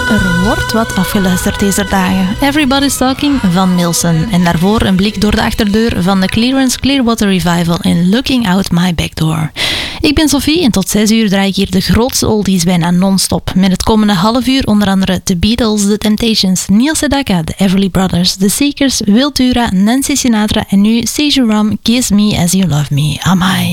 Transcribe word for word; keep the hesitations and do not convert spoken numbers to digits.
Er wordt wat afgeluisterd deze dagen. Everybody's Talking van Milson. En daarvoor een blik door de achterdeur van de Clearance Clearwater Revival in Looking Out My Backdoor. Ik ben Sophie en tot zes uur draai ik hier de grootste oldies bijna non-stop. Met het komende half uur onder andere The Beatles, The Temptations, Neil Sedaka, The Everly Brothers, The Seekers, Wiltura, Nancy Sinatra en nu Seizure Ram, Kiss Me As You Love Me. Amai.